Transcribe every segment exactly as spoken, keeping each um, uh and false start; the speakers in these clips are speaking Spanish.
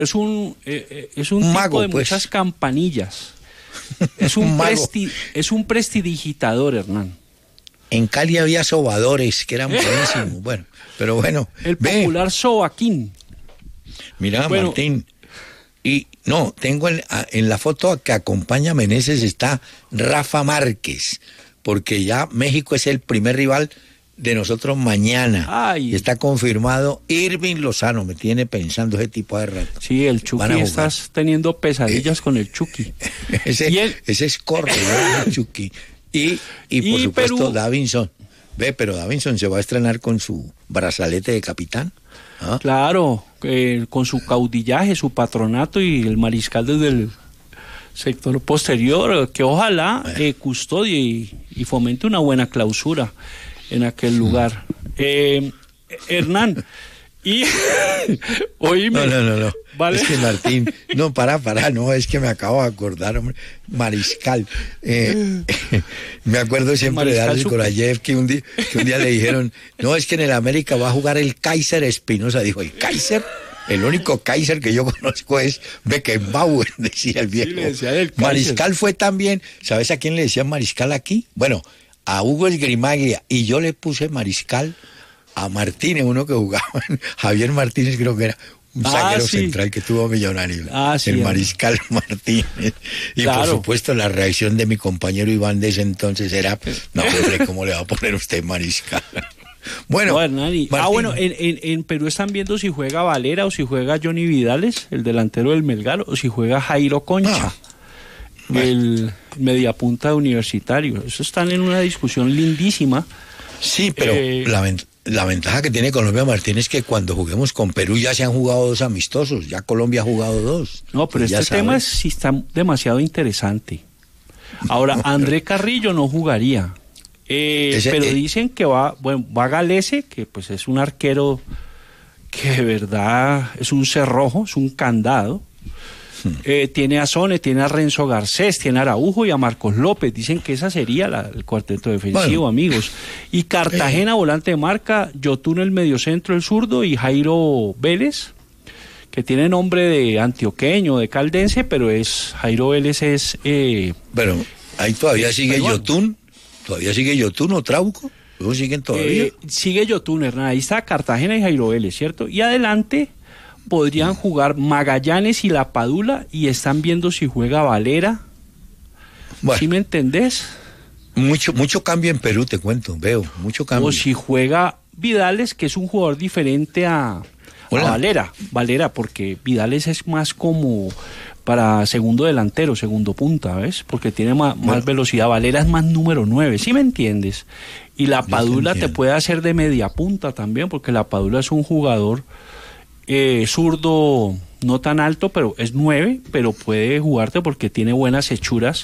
Es un, eh, es un, un tipo mago, de pues. muchas campanillas. Es un, Un mago. presti, es un prestidigitador, Hernán. En Cali había sobadores que eran buenísimos. Bueno, pero bueno. El ve, popular sobaquín. Mira, Bueno. Martín. Y no, tengo en, en la foto que acompaña a Meneses está Rafa Márquez, porque ya México es el primer rival de nosotros mañana. Ay. Y está confirmado Irving Lozano, me tiene pensando ese tipo de rato. Sí, el Van a Chucky, jugar. estás teniendo pesadillas eh, con el Chucky. Ese, y el, ese es corredor del Chucky. Y, y por y supuesto Perú, Davinson. Ve, pero Davinson se va a estrenar con su brazalete de capitán. ¿Ah? Claro, eh, con su caudillaje, su patronato y el mariscal desde el sector posterior, que ojalá eh, custodie y, y fomente una buena clausura en aquel lugar. Eh, Hernán, y oíme. No, no, no, no. ¿Vale? Es que Martín, no, para, para, no, es que me acabo de acordar, hombre, Mariscal. Eh, me acuerdo siempre Mariscal de Alex Gorayev, que un día, que un día le dijeron, no, es que en el América va a jugar el Kaiser Espinosa. Dijo, ¿el Kaiser? El único Kaiser que yo conozco es Beckenbauer, decía el viejo. Sí, el Mariscal fue también, ¿sabes a quién le decían Mariscal aquí? Bueno, a Hugo Esgrimaglia, y yo le puse Mariscal a Martínez, uno que jugaba, Javier Martínez creo que era un ah, zaguero sí. central que tuvo Millonario, ah, sí, el ah. Mariscal Martínez. Y claro. Por supuesto la reacción de mi compañero Iván de ese entonces era, no, hombre, ¿cómo le va a poner usted Mariscal? Bueno, no, Hernán, ah, bueno, en, en, en Perú están viendo si juega Valera o si juega Johnny Vidales, el delantero del Melgar, o si juega Jairo Concha, ah, bueno. el mediapunta universitario. Eso están en una discusión lindísima. Sí, pero eh, la, la ventaja que tiene Colombia, Martín, es que cuando juguemos con Perú ya se han jugado dos amistosos, ya Colombia ha jugado dos. No, pero pues este tema es, sí está demasiado interesante. Ahora, André Carrillo no jugaría. Eh, Ese, pero eh, dicen que va, bueno, va Galese, que pues es un arquero que de verdad es un cerrojo, es un candado. Hmm. Eh, tiene a Sone, tiene a Renzo Garcés, tiene a Araujo y a Marcos López. Dicen que esa sería la, el cuarteto defensivo, bueno, amigos. Y Cartagena, eh. volante de marca, Yotun el mediocentro, el zurdo, y Jairo Vélez, que tiene nombre de antioqueño, de caldense, pero es Jairo Vélez es... Eh, pero ahí todavía sigue peruano. Yotun. ¿Todavía sigue Yotun o Trauco? ¿Luego siguen todavía? Eh, sigue Yotun, Hernán. Ahí está Cartagena y Jairo Vélez, ¿cierto? Y adelante podrían jugar Magallanes y La Padula y están viendo si juega Valera. Bueno, ¿sí me entendés? Mucho, mucho cambio en Perú, te cuento, veo, mucho cambio. O si juega Vidales, que es un jugador diferente a, a Valera. Valera, porque Vidales es más como... para segundo delantero, segundo punta, ¿ves? Porque tiene más, bueno. más velocidad. Valera es más número nueve, ¿sí me entiendes? Y la Padula te, te puede hacer de media punta también, porque la Padula es un jugador eh, zurdo, no tan alto, pero es nueve, pero puede jugarte porque tiene buenas hechuras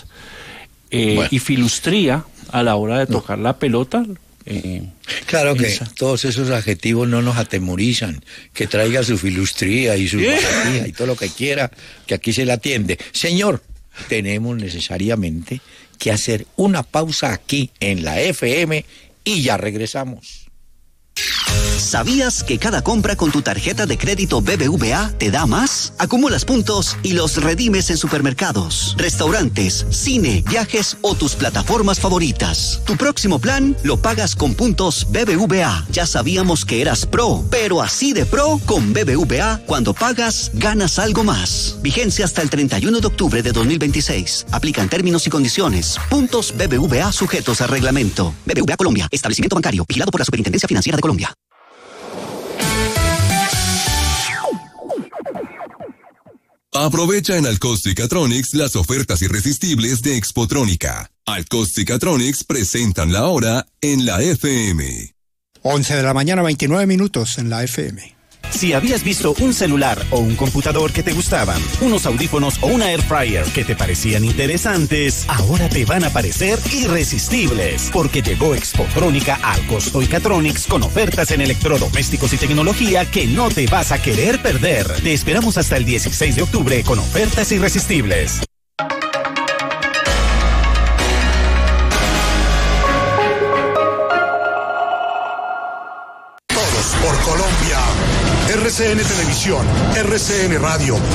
eh, bueno. y filustría a la hora de tocar no. la pelota. Eh, claro que esa. Todos esos adjetivos no nos atemorizan, que traiga su filustría y su bajatía y todo lo que quiera, que aquí se le atiende. Señor, tenemos necesariamente que hacer una pausa aquí en la F M y ya regresamos. ¿Sabías que cada compra con tu tarjeta de crédito B B V A te da más? Acumulas puntos y los redimes en supermercados, restaurantes, cine, viajes o tus plataformas favoritas. Tu próximo plan lo pagas con puntos B B V A. Ya sabíamos que eras pro, pero así de pro con B B V A, cuando pagas, ganas algo más. Vigencia hasta el treinta y uno de octubre de dos mil veintiséis. Aplican términos y condiciones. Puntos B B V A sujetos a reglamento. B B V A Colombia, establecimiento bancario, vigilado por la Superintendencia Financiera de Colombia. Aprovecha en Alcostic-Atronics las ofertas irresistibles de Expotrónica. Alcostic-Atronics presentan la hora en la F M. once de la mañana, veintinueve minutos en la F M. Si habías visto un celular o un computador que te gustaban, unos audífonos o una air fryer que te parecían interesantes, ahora te van a parecer irresistibles, porque llegó Expotrónica al Costo y Catronics con ofertas en electrodomésticos y tecnología que no te vas a querer perder. Te esperamos hasta el dieciséis de octubre con ofertas irresistibles. Por Colombia, R R C N Televisión, R C N Radio,